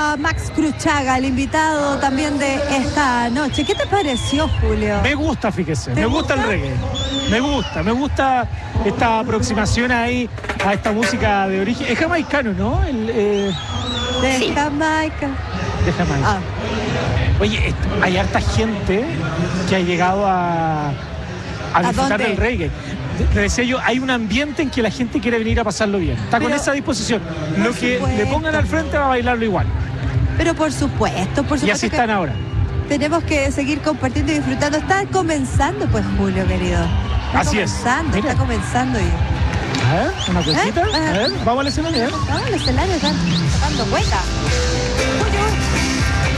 a Max Cruchaga, el invitado también de esta noche. ¿Qué te pareció, Julio? Me gusta, fíjese, me gusta el reggae. Me gusta esta aproximación ahí a esta música de origen. Es jamaicano, ¿no? De Jamaica. De Jamaica. Ah. Oye, hay harta gente que ha llegado a disfrutar del reggae. Le decía yo, hay un ambiente en que la gente quiere venir a pasarlo bien. Está con esa disposición. Lo que le pongan al frente va a bailarlo igual. Pero por supuesto. Y así están ahora. Tenemos que seguir compartiendo y disfrutando. Está comenzando, pues, Julio, querido. Así es. Está comenzando. A ver, una cosita. A ver, vamos al escenario. Vamos al escenario, están dando vuelta.